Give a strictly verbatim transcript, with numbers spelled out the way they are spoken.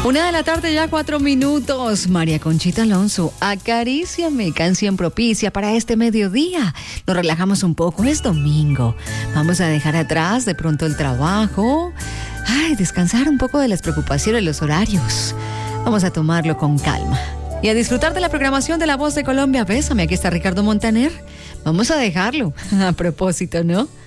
Una de la tarde, ya cuatro minutos. María Conchita Alonso, acaríciame, canción propicia para este mediodía. Nos relajamos un poco, es domingo. Vamos a dejar atrás de pronto el trabajo. Ay, descansar un poco de las preocupaciones, los horarios. Vamos a tomarlo con calma. Y a disfrutar de la programación de La Voz de Colombia. Bésame, aquí está Ricardo Montaner. Vamos a dejarlo. A propósito, ¿no?